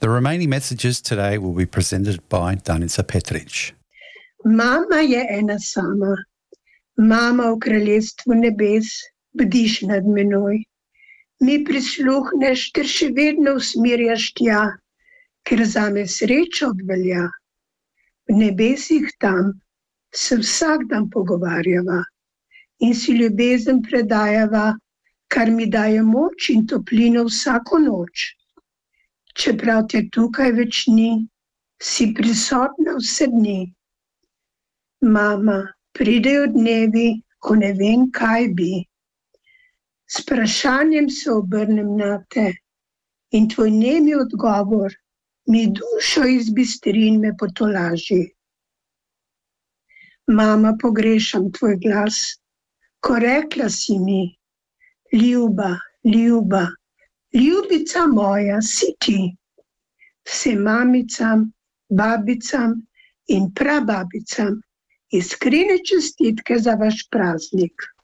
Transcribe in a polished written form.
The remaining messages today will be presented by Danica Petrič. Mama je ena sama. Mama v kraljestvu nebes, bdiš nad menoj. Mi prisluhneš ter še vedno usmirjaš tja, ker zame srečo obvelja. V nebesih tam se vsak dan pogovarjava in si ljubezen predajava, kar mi daje moč in toplino vsako noč. Čeprav te tukaj več ni, si prisotna vse dni. Mama, pridejo dnevi, ko ne vem, kaj bi. S vprašanjem se obrnem na te in tvoj nemi odgovor mi dušo izbistri in me potolaži. Mama, pogrešam tvoj glas, ko rekla si mi, ljuba, ljuba, ljubica moja si ti. Vsem mamicam, babicam in prababicam iskrene čestitke za vaš praznik.